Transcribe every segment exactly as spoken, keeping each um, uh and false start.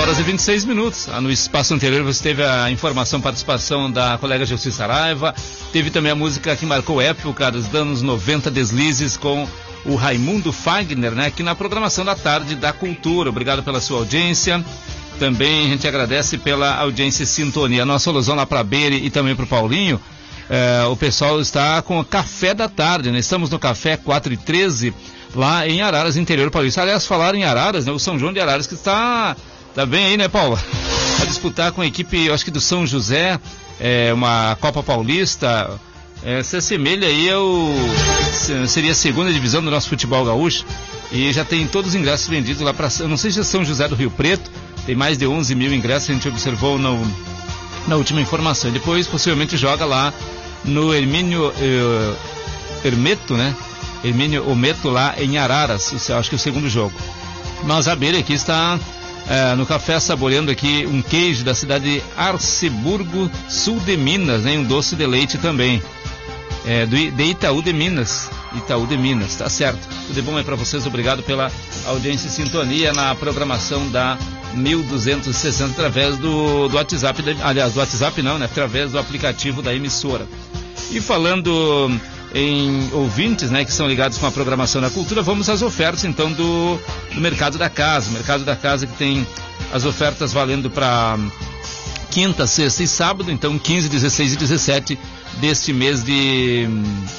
horas e vinte e seis minutos. No espaço anterior você teve a informação, participação da colega Gelsi Saraiva. Teve também a música que marcou época dos anos noventa, Deslizes, com o Raimundo Fagner, né? Aqui na programação da tarde da Cultura. Obrigado pela sua audiência. Também a gente agradece pela audiência e sintonia. Nossa alusão lá para a Beire e também para o Paulinho. É, o pessoal está com o café da tarde, né? Estamos no Café quatro e treze, lá em Araras, interior paulista. Aliás, falaram em Araras, né? O São João de Araras que está, tá bem aí, né, Paula? A disputar com a equipe, eu acho que do São José, é, uma Copa Paulista, é, se assemelha aí ao, seria a segunda divisão do nosso futebol gaúcho, e já tem todos os ingressos vendidos lá para, eu não sei se é São José do Rio Preto, tem mais de onze mil ingressos, a gente observou no, na última informação. Depois, possivelmente, joga lá no Hermínio eh, Hermeto, né? Hermínio Ometo, lá em Araras, acho que é o segundo jogo. Mas a Beira aqui está eh, no café saboreando aqui um queijo da cidade de Arceburgo, sul de Minas, né? Um doce de leite também, é, do, de Itaú de Minas. Itaú de Minas, tá certo. Tudo de bom aí para vocês, obrigado pela audiência e sintonia na programação da mil duzentos e sessenta através do, do WhatsApp, aliás, do WhatsApp não, né? Através do aplicativo da emissora. E falando em ouvintes, né, que são ligados com a programação da cultura, vamos às ofertas então do, do Mercado da Casa. O Mercado da Casa que tem as ofertas valendo para quinta, sexta e sábado, então quinze, dezesseis e dezessete deste mês de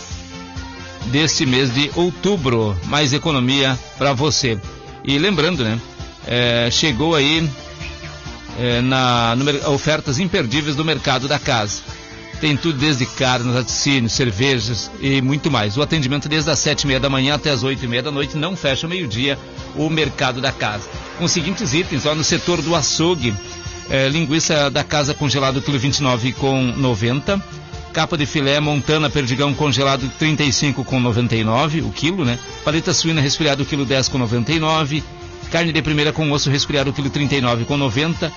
deste mês de outubro. Mais economia para você. E lembrando, né, é, chegou aí é, na no, ofertas imperdíveis do Mercado da Casa. Tem tudo desde carnes, laticínios, cervejas e muito mais. O atendimento desde as sete e meia da manhã até as oito e meia da noite, não fecha ao meio-dia o Mercado da Casa. Com os seguintes itens, ó, no setor do açougue, é, linguiça da casa congelado quilo vinte e nove com noventa, capa de filé montana perdigão congelado trinta e cinco com noventa e nove o quilo, né? Paleta suína resfriado quilo dez com noventa e nove, carne de primeira com osso resfriado quilo trinta e nove com noventa,